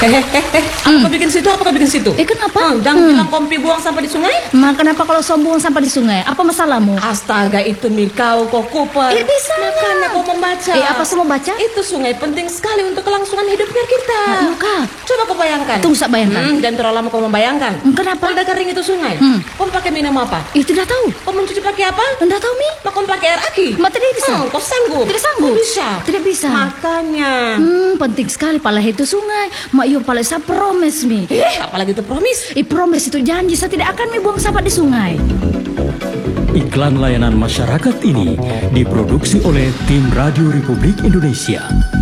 Apa kau bikin situ? Apa kau bikin situ? Kenapa? Jangan bilang kompi buang sampah di sungai. Kenapa kalau sombong sampah di sungai? Apa masalahmu? Astaga, itu Mikau, kau Cooper. Bisa Makanya kau membaca. apa semua baca? Itu sungai penting sekali untuk kelangsungan hidupnya kita. Coba kau bayangkan. Tunggu, saya bayangkan. Dan terlalu lama kau membayangkan. Kenapa? Kalau udah kering itu sungai, kau pakai minum apa? Tidak tahu. Kau mencuci pakai apa? Tidak tahu, Mi. Kau pakai air aki? Tidak bisa. Kau sanggup? Tidak sanggup. Tidak bisa. Tidak bisa. Makanya. Penting sekali pala itu sungai. Mak yo pala saya promise, Mi. Apalagi itu promise. Promise itu janji saya tidak akan buang sampah di sungai. Iklan layanan masyarakat ini diproduksi oleh tim Radio Republik Indonesia.